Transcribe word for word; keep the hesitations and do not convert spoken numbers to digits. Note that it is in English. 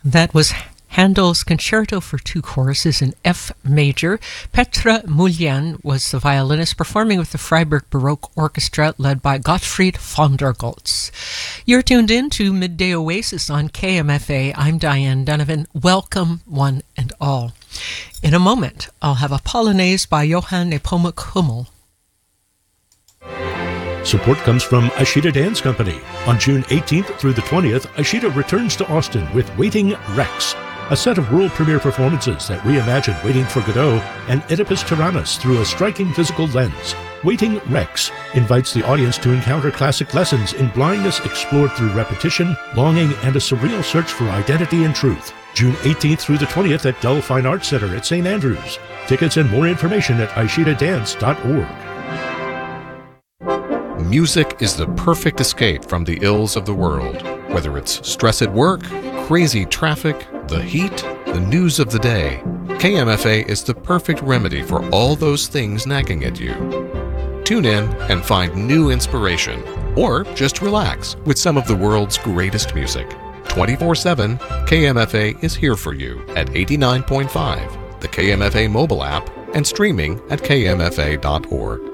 That was Handel's Concerto for Two Choruses in F major. Petra Muljan was the violinist performing with the Freiburg Baroque Orchestra led by Gottfried von der Goltz. You're tuned in to Midday Oasis on K M F A. I'm Diane Donovan. Welcome, one and all. In a moment, I'll have a Polonaise by Johann Nepomuk Hummel. Support comes from Ishida Dance Company. On June eighteenth through the twentieth, Ishida returns to Austin with Waiting Rex, a set of world premiere performances that reimagine Waiting for Godot and Oedipus Tyrannus through a striking physical lens. Waiting Rex invites the audience to encounter classic lessons in blindness explored through repetition, longing, and a surreal search for identity and truth. June eighteenth through the twentieth at Dell Fine Arts Center at Saint Andrews. Tickets and more information at ishida dance dot org. Music is the perfect escape from the ills of the world. Whether it's stress at work, crazy traffic, the heat, the news of the day, K M F A is the perfect remedy for all those things nagging at you. Tune in and find new inspiration, or just relax with some of the world's greatest music. twenty-four seven, K M F A is here for you at eighty-nine point five, the K M F A mobile app, and streaming at k m f a dot org.